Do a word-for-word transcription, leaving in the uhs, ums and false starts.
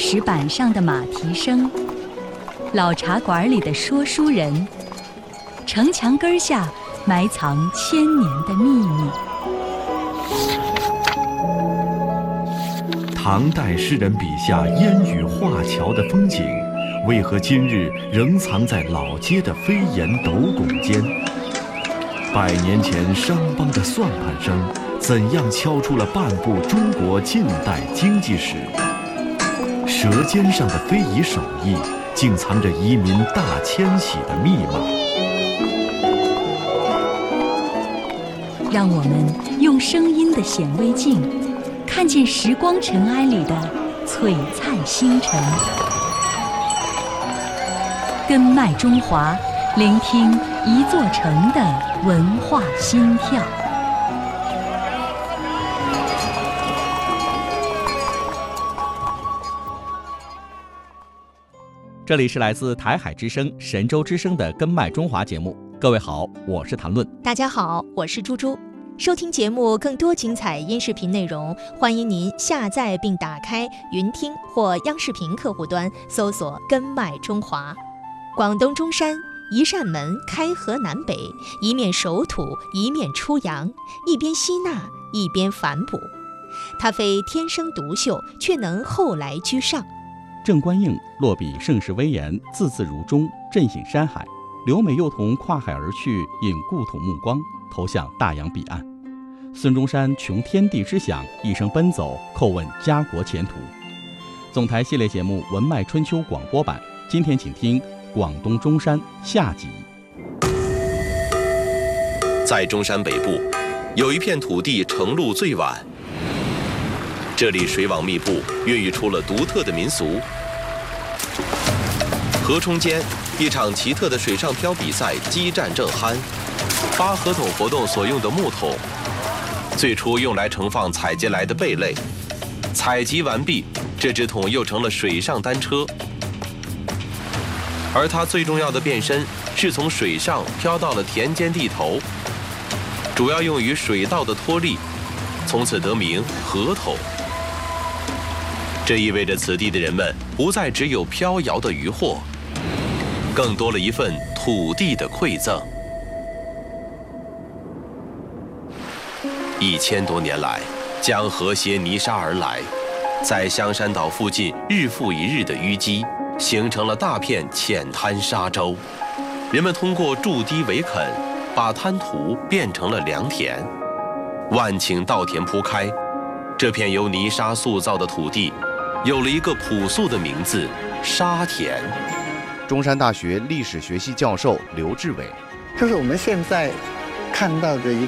石板上的马蹄声，老茶馆里的说书人，城墙根下埋藏千年的秘密。 唐代诗人笔下烟雨画桥的风景，为何今日仍藏在老街的飞檐斗拱间？百年前商帮的算盘声，怎样敲出了半部中国近代经济史？舌尖上的非遗手艺，竟藏着移民大迁徙的密码。 让我们用声音的显微镜，看见时光尘埃里的璀璨星辰。根脉中华，聆听一座城的文化心跳。 这里是来自台海之声、神州之声的根脉中华节目。各位好，我是谭论。 大家好，我是猪猪。收听节目更多精彩音视频内容，欢迎您下载并打开云听或央视频客户端，搜索根脉中华。广东中山一扇门开河南北，一面守土，一面出洋，一边吸纳，一边反哺。他非天生独秀，却能后来居上。 郑观应落笔盛世威严，字字如钟，震醒山海。刘美幼童跨海而去，引故土目光投向大洋彼岸。孙中山穷天地之想，一生奔走，叩问家国前途。总台系列节目《文脉春秋》广播版，今天请听广东中山下集。 在中山北部，有一片土地成路最晚，这里水网密布，孕育出了独特的民俗。河冲间，一场奇特的水上漂比赛激战正酣。八合桶活动所用的木桶，最初用来盛放采集来的贝类，采集完毕，这只桶又成了水上单车。而它最重要的变身，是从水上漂到了田间地头，主要用于水稻的脱粒，从此得名河桶。这意味着此地的人们不再只有飘摇的渔获，更多了一份土地的馈赠。一千多年来，江河携泥沙而来，在香山岛附近日复一日的淤积，形成了大片浅滩沙洲。人们通过筑堤围垦，把滩涂变成了良田。万顷稻田铺开，这片由泥沙塑造的土地，有了一个朴素的名字——沙田。 中山大学历史学系教授刘志伟， 这是我们现在看到的一